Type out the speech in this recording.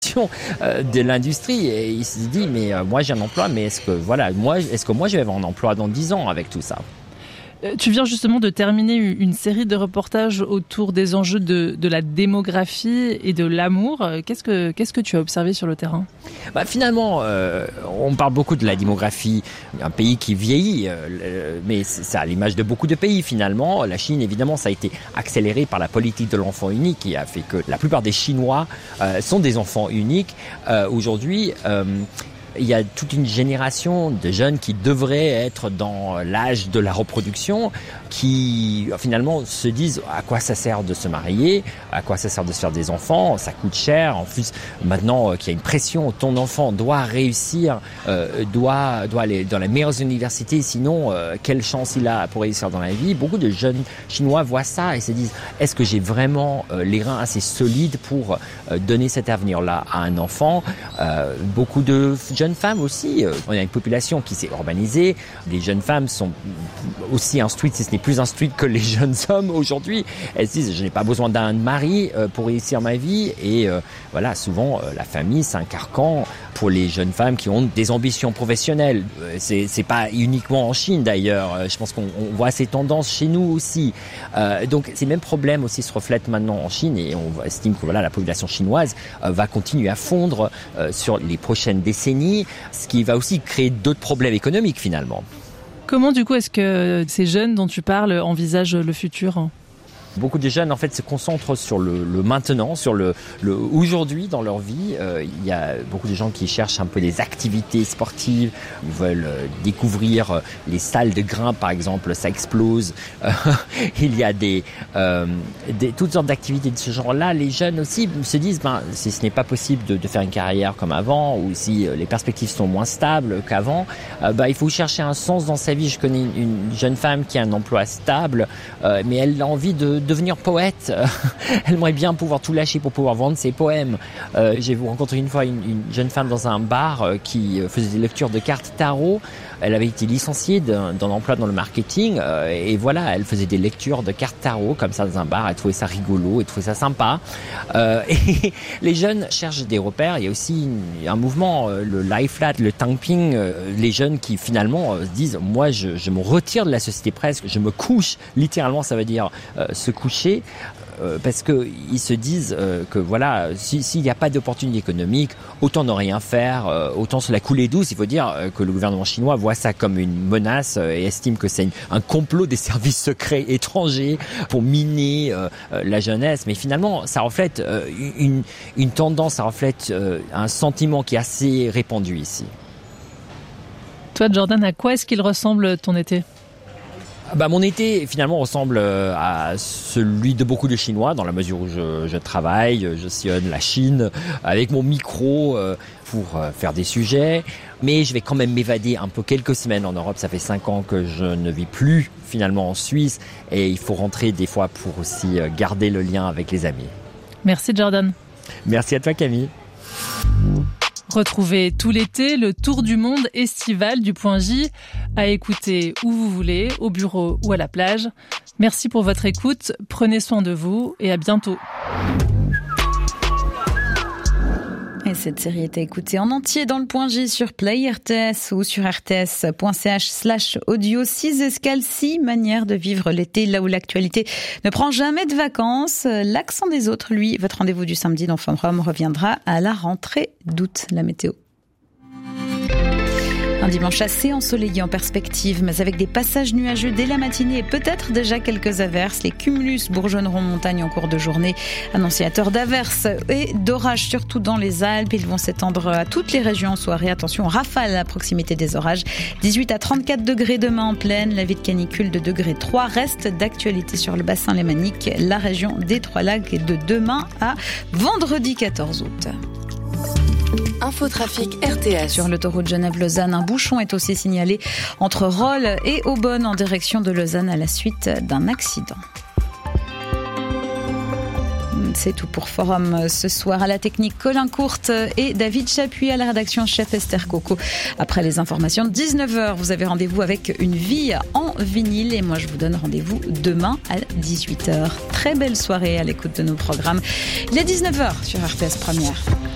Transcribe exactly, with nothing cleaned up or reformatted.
l'explosion euh, de l'industrie. Et il s'est dit, mais euh, moi j'ai un emploi, mais est-ce que, voilà, moi, est-ce que moi je vais avoir un emploi dans dix ans avec tout ça ? Tu viens justement de terminer une série de reportages autour des enjeux de, de la démographie et de l'amour. Qu'est-ce que, qu'est-ce que tu as observé sur le terrain ? Bah, finalement, euh, on parle beaucoup de la démographie, un pays qui vieillit, euh, mais c'est à l'image de beaucoup de pays finalement. La Chine, évidemment, ça a été accéléré par la politique de l'enfant unique qui a fait que la plupart des Chinois euh, sont des enfants uniques. Euh, aujourd'hui, euh, il y a toute une génération de jeunes qui devraient être dans l'âge de la reproduction, qui finalement se disent à quoi ça sert de se marier, à quoi ça sert de se faire des enfants, ça coûte cher. En plus, maintenant qu'il y a une pression, ton enfant doit réussir, euh, doit, doit aller dans les meilleures universités, sinon euh, quelle chance il a pour réussir dans la vie. Beaucoup de jeunes Chinois voient ça et se disent, est-ce que j'ai vraiment euh, les reins assez solides pour euh, donner cet avenir-là à un enfant ? euh, Beaucoup de jeunes femmes aussi, euh, on a une population qui s'est urbanisée, les jeunes femmes sont aussi instruites, si ce n'est plus instruites que les jeunes hommes aujourd'hui. Elles se disent, je n'ai pas besoin d'un mari euh, pour réussir ma vie, et euh, voilà, souvent euh, la famille c'est un carcan pour les jeunes femmes qui ont des ambitions professionnelles. Euh, c'est, c'est pas uniquement en Chine d'ailleurs, euh, je pense qu'on on voit ces tendances chez nous aussi. Euh, donc ces mêmes problèmes aussi se reflètent maintenant en Chine, et on estime que voilà, la population chinoise euh, va continuer à fondre euh, sur les prochaines décennies, ce qui va aussi créer d'autres problèmes économiques finalement. Comment du coup est-ce que ces jeunes dont tu parles envisagent le futur ? Beaucoup de jeunes en fait se concentrent sur le, le maintenant, sur le, le aujourd'hui dans leur vie. Euh, il y a beaucoup de gens qui cherchent un peu des activités sportives. Ils veulent euh, découvrir euh, les salles de grimpe par exemple, ça explose. Euh, il y a des, euh, des toutes sortes d'activités de ce genre-là. Les jeunes aussi se disent ben si ce n'est pas possible de, de faire une carrière comme avant, ou si euh, les perspectives sont moins stables qu'avant, euh, ben il faut chercher un sens dans sa vie. Je connais une, une jeune femme qui a un emploi stable, euh, mais elle a envie de devenir poète. Elle aimerait bien pouvoir tout lâcher pour pouvoir vendre ses poèmes. Euh, j'ai rencontré une fois une, une jeune femme dans un bar euh, qui faisait des lectures de cartes tarot. Elle avait été licenciée d'un, d'un emploi dans le marketing euh, et voilà, elle faisait des lectures de cartes tarot comme ça dans un bar. Elle trouvait ça rigolo, elle trouvait ça sympa. Euh, et les jeunes cherchent des repères. Il y a aussi une, un mouvement, euh, le lie flat, le tangping. Euh, les jeunes qui finalement euh, se disent, moi je, je me retire de la société presque, je me couche. Littéralement, ça veut dire euh, se coucher. Euh, parce que ils se disent euh, que voilà, si, s'il n'y a pas d'opportunité économique, autant ne rien faire, euh, autant se la couler douce. Il faut dire euh, que le gouvernement chinois voit ça comme une menace euh, et estime que c'est une, un complot des services secrets étrangers pour miner euh, euh, la jeunesse. Mais finalement, ça reflète euh, une, une tendance, ça reflète euh, un sentiment qui est assez répandu ici. Toi, Jordan, à quoi est-ce qu'il ressemble ton été ? Bah, mon été, finalement, ressemble à celui de beaucoup de Chinois, dans la mesure où je, je travaille, je sillonne la Chine avec mon micro euh, pour faire des sujets. Mais je vais quand même m'évader un peu quelques semaines en Europe. Ça fait cinq ans que je ne vis plus, finalement, en Suisse. Et il faut rentrer des fois pour aussi garder le lien avec les amis. Merci, Jordan. Merci à toi, Camille. Retrouvez tout l'été le tour du monde estival du Point J à écouter où vous voulez, au bureau ou à la plage. Merci pour votre écoute, prenez soin de vous et à bientôt. Et cette série est à écouter en entier dans le Point J sur Play R T S ou sur rts.ch slash audio. Six escales, six manières de vivre l'été, là où l'actualité ne prend jamais de vacances. L'accent des autres, lui, votre rendez-vous du samedi dans Fun Rome reviendra à la rentrée d'août. La météo. Un dimanche assez ensoleillé en perspective, mais avec des passages nuageux dès la matinée et peut-être déjà quelques averses. Les cumulus bourgeonneront en montagne en cours de journée, annonciateurs d'averses et d'orages, surtout dans les Alpes. Ils vont s'étendre à toutes les régions en soirée. Attention, rafale à proximité des orages. dix-huit à trente-quatre degrés demain en plaine. La vie de canicule de degré trois reste d'actualité sur le bassin lémanique, la région des Trois-Lacs, de demain à vendredi quatorze août. Infotrafic R T S. Sur l'autoroute Genève-Lausanne, un bouchon est aussi signalé entre Rolle et Aubonne en direction de Lausanne à la suite d'un accident. C'est tout pour Forum ce soir. À la technique, Colin Courte et David Chapuis. À la rédaction, chef Esther Coco. Après les informations de dix-neuf heures, vous avez rendez-vous avec Une vie en vinyle. Et moi, je vous donne rendez-vous demain à dix-huit heures. Très belle soirée à l'écoute de nos programmes. Il est dix-neuf heures sur R T S Première.